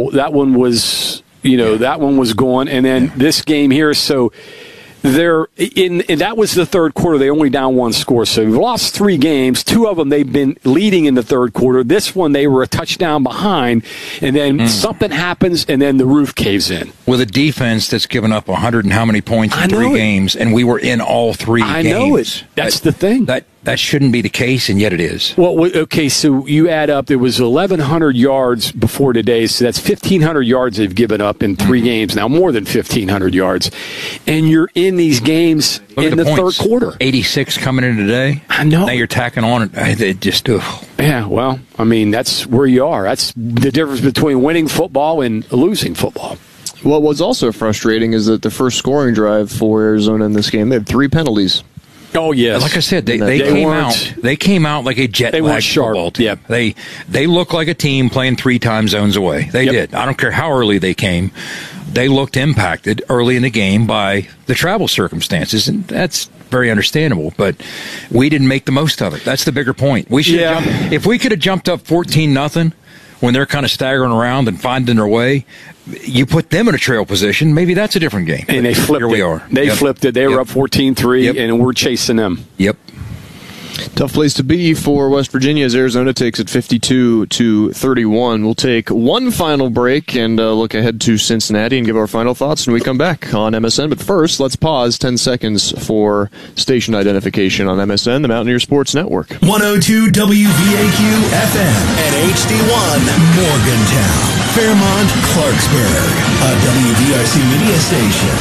that one was, that one was going. And then this game here, so and that was the third quarter. They only down one score. So we've lost 3 games. 2 of them they've been leading in the third quarter. This one they were a touchdown behind, and then something happens, and then the roof caves in. With a defense that's given up 100 and how many points in 3 games, and we were in all 3 games. I know it. That's the thing. That shouldn't be the case, and yet it is. Well, okay, so you add up, there was 1,100 yards before today, so that's 1,500 yards they've given up in 3 games now, more than 1,500 yards. And you're in these games in the third quarter. 86 coming in today. I know. Now you're tacking on it. Just, yeah, well, I mean, that's where you are. That's the difference between winning football and losing football. Well, what's also frustrating is that the first scoring drive for Arizona in this game, they had 3 penalties. Oh, yes. Like I said, they came out like a jet-lagged football team. Yep. They look like a team playing 3 time zones away. They did. I don't care how early they came. They looked impacted early in the game by the travel circumstances, and that's very understandable. But we didn't make the most of it. That's the bigger point. We should if we could have jumped up 14-0 when they're kind of staggering around and finding their way, you put them in a trail position, maybe that's a different game. And they flipped it. We are. They flipped it. They were up 14-3, and we're chasing them. Yep. Tough place to be for West Virginia as Arizona takes it 52-31. We'll take one final break and look ahead to Cincinnati and give our final thoughts when we come back on MSN. But first, let's pause 10 seconds for station identification on MSN, the Mountaineer Sports Network. 102 WVAQ FM and HD1 Morgantown, Fairmont, Clarksburg, a WVRC media station.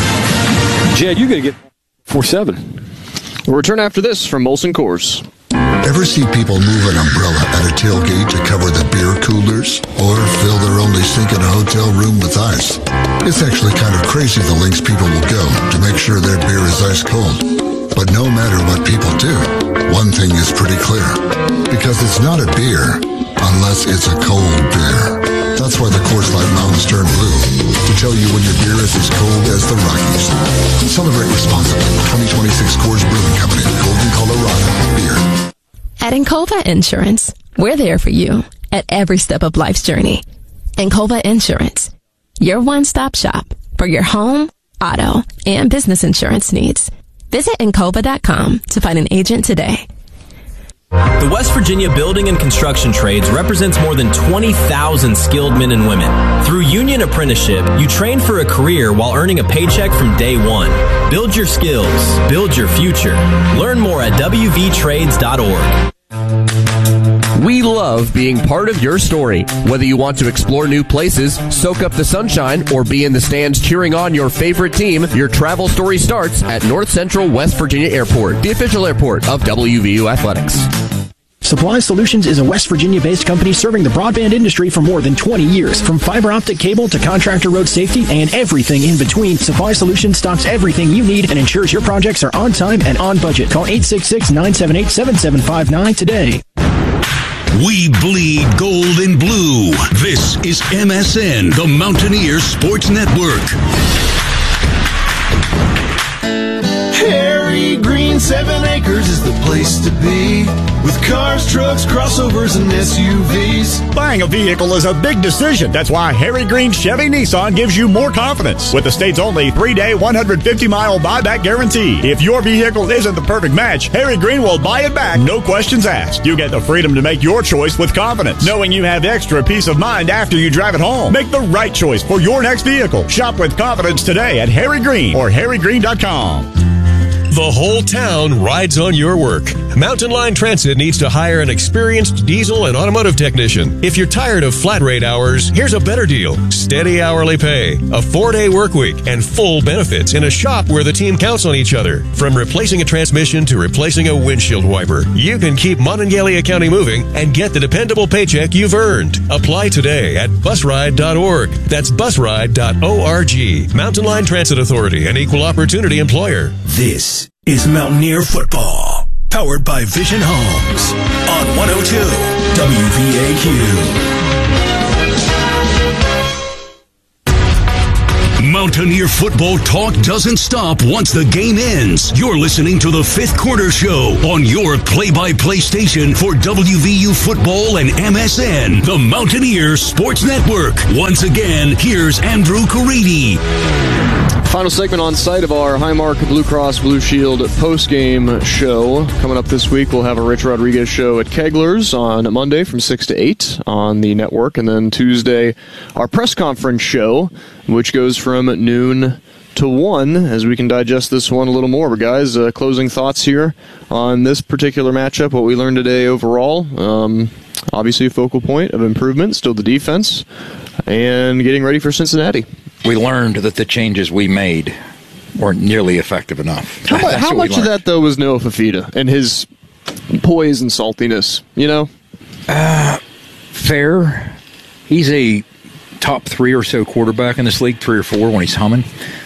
Jed, you're going to get 4-7. We'll return after this from Molson Coors. Ever see people move an umbrella at a tailgate to cover the beer coolers? Or fill their only sink in a hotel room with ice? It's actually kind of crazy the lengths people will go to make sure their beer is ice cold. But no matter what people do, one thing is pretty clear. Because it's not a beer unless it's a cold beer. That's why the Coors Light Mountains turn blue, to tell you when your beer is as cold as the Rockies. Celebrate responsibly. 2026 Coors Brewing Company, Golden, Colorado. Beer. At Encova Insurance, we're there for you at every step of life's journey. Encova Insurance, your one-stop shop for your home, auto, and business insurance needs. Visit Encova.com to find an agent today. The West Virginia Building and Construction Trades represents more than 20,000 skilled men and women. Through union apprenticeship, you train for a career while earning a paycheck from day one. Build your skills. Build your future. Learn more at wvtrades.org. We love being part of your story. Whether you want to explore new places, soak up the sunshine, or be in the stands cheering on your favorite team, your travel story starts at North Central West Virginia Airport, the official airport of WVU Athletics. Supply Solutions is a West Virginia-based company serving the broadband industry for more than 20 years. From fiber optic cable to contractor road safety and everything in between, Supply Solutions stocks everything you need and ensures your projects are on time and on budget. Call 866-978-7759 today. We bleed gold and blue. This is MSN, the Mountaineer Sports Network. Harry Green 7 Acres is the place to be, with cars, trucks, crossovers, and SUVs. Buying a vehicle is a big decision. That's why Harry Green Chevy Nissan gives you more confidence. With the state's only 3-day, 150-mile buyback guarantee. If your vehicle isn't the perfect match, Harry Green will buy it back, no questions asked. You get the freedom to make your choice with confidence, knowing you have extra peace of mind after you drive it home. Make the right choice for your next vehicle. Shop with confidence today at Harry Green or harrygreen.com. The whole town rides on your work. Mountain Line Transit needs to hire an experienced diesel and automotive technician. If you're tired of flat rate hours, here's a better deal. Steady hourly pay, a 4-day work week, and full benefits in a shop where the team counts on each other. From replacing a transmission to replacing a windshield wiper, you can keep Monongalia County moving and get the dependable paycheck you've earned. Apply today at busride.org. That's busride.org. Mountain Line Transit Authority, an equal opportunity employer. This is Mountaineer Football, powered by Vision Homes on 102 WVAQ. Mountaineer football talk doesn't stop once the game ends. You're listening to the Fifth Quarter Show on your play-by-play station for WVU football and MSN, the Mountaineer Sports Network. Once again, here's Andrew Caridi. Final segment on site of our Highmark Blue Cross Blue Shield post-game show. Coming up this week, we'll have a Rich Rodriguez show at Kegler's on Monday from 6 to 8 on the network. And then Tuesday, our press conference show, which goes from noon to 1, as we can digest this one a little more. But guys, closing thoughts here on this particular matchup, what we learned today overall. Obviously a focal point of improvement, still the defense, and getting ready for Cincinnati. We learned that the changes we made weren't nearly effective enough. How much of that, though, was Noah Fifita and his poise and saltiness, you know? Fair. He's a top 3 or so quarterback in this league, 3 or 4 when he's humming.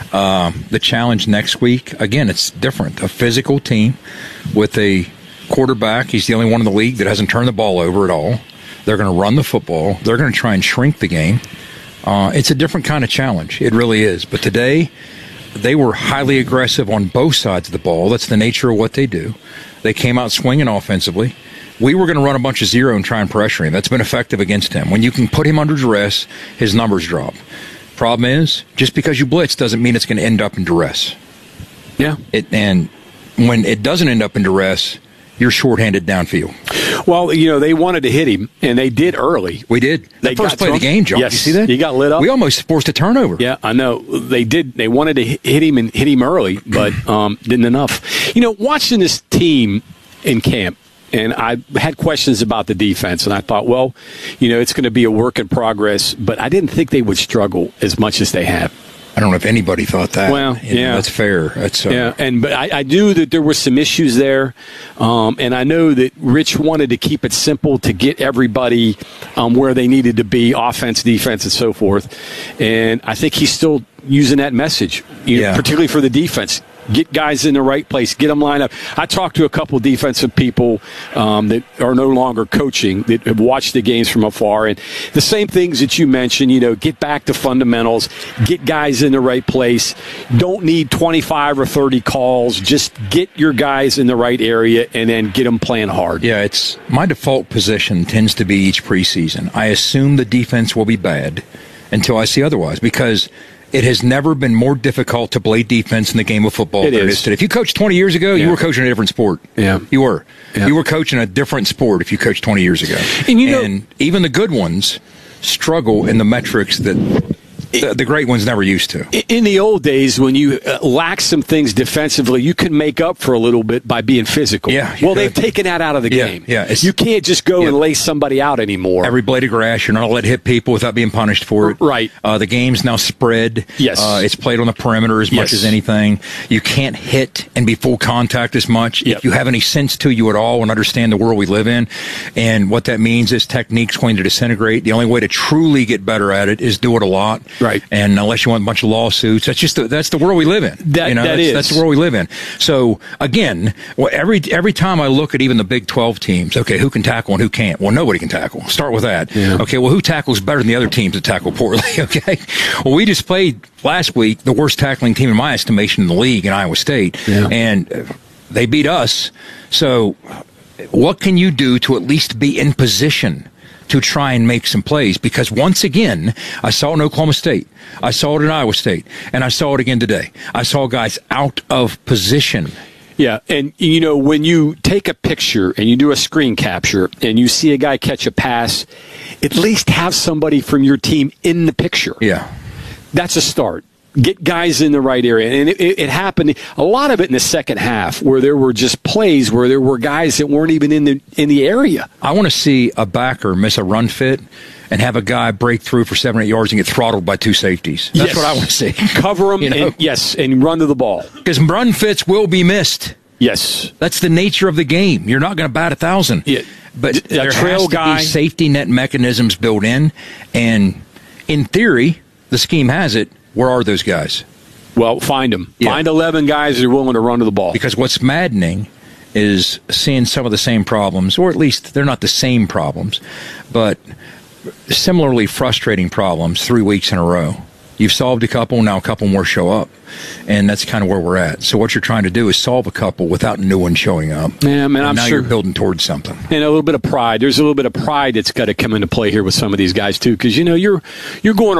The challenge next week, again, it's different. A physical team with a quarterback. He's the only one in the league that hasn't turned the ball over at all. They're going to run the football. They're going to try and shrink the game. It's a different kind of challenge. It really is. But today, they were highly aggressive on both sides of the ball. That's the nature of what they do. They came out swinging offensively. We were going to run a bunch of zero and try and pressure him. That's been effective against him. When you can put him under duress, his numbers drop. Problem is, just because you blitz doesn't mean it's going to end up in duress. Yeah. And when it doesn't end up in duress, you're shorthanded downfield. Well, you know, they wanted to hit him, and they did early. We did. That first play of the game, John. Yes. Did you see that? He got lit up. We almost forced a turnover. Yeah, I know. They did. They wanted to hit him and hit him early, but didn't enough. You know, watching this team in camp, and I had questions about the defense, and I thought, well, you know, it's going to be a work in progress, but I didn't think they would struggle as much as they have. I don't know if anybody thought that. Well, yeah, that's fair. That's yeah, but I knew that there were some issues there, and I know that Rich wanted to keep it simple to get everybody where they needed to be, offense, defense, and so forth. And I think he's still using that message, know, particularly for the defense. Get guys in the right place. Get them lined up. I talked to a couple of defensive people that are no longer coaching, that have watched the games from afar. And the same things that you mentioned, you know, get back to fundamentals. Get guys in the right place. Don't need 25 or 30 calls. Just get your guys in the right area and then get them playing hard. Yeah, it's my default position tends to be each preseason. I assume the defense will be bad until I see otherwise, because it has never been more difficult to play defense in the game of football than it is today. If you coached 20 years ago, you were coaching a different sport. Yeah. You were. Yeah. You were coaching a different sport if you coached 20 years ago. And even the good ones struggle in the metrics that the great ones never used to. In the old days, when you lack some things defensively, you can make up for a little bit by being physical. Yeah, well, they've taken that out of the game. Yeah, you can't just go and lay somebody out anymore. Every blade of grass, you're not allowed to hit people without being punished for it. Right. The game's now spread. Yes. It's played on the perimeter as much as anything. You can't hit and be full contact as much. If you have any sense to you at all and understand the world we live in, and what that means is technique's going to disintegrate. The only way to truly get better at it is do it a lot. Right. And unless you want a bunch of lawsuits, that's the world we live in. That's the world we live in. So again, every time I look at even the Big 12 teams, okay, who can tackle and who can't? Well, nobody can tackle. Start with that. Yeah. Okay, well, who tackles better than the other teams that tackle poorly? Okay, well, we just played last week the worst tackling team in my estimation in the league in Iowa State, and they beat us. So what can you do to at least be in position to try and make some plays? Because once again, I saw it in Oklahoma State, I saw it in Iowa State, and I saw it again today. I saw guys out of position. Yeah, and you know, when you take a picture and you do a screen capture and you see a guy catch a pass, at least have somebody from your team in the picture. Yeah. That's a start. Get guys in the right area. And it happened, a lot of it in the second half, where there were just plays where there were guys that weren't even in the area. I want to see a backer miss a run fit and have a guy break through for 7 or 8 yards and get throttled by 2 safeties. That's what I want to see. Cover them, and run to the ball. Because run fits will be missed. Yes. That's the nature of the game. You're not going to bat 1,000. Yeah. But there has to be safety net mechanisms built in. And in theory, the scheme has it. Where are those guys? Well, find them. Yeah. Find 11 guys that are willing to run to the ball. Because what's maddening is seeing some of the same problems, or at least they're not the same problems, but similarly frustrating problems 3 weeks in a row. You've solved a couple, now a couple more show up. And that's kind of where we're at. So what you're trying to do is solve a couple without a new one showing up. Yeah, man, I'm now sure you're building towards something. And a little bit of pride. There's a little bit of pride that's got to come into play here with some of these guys too, because you're going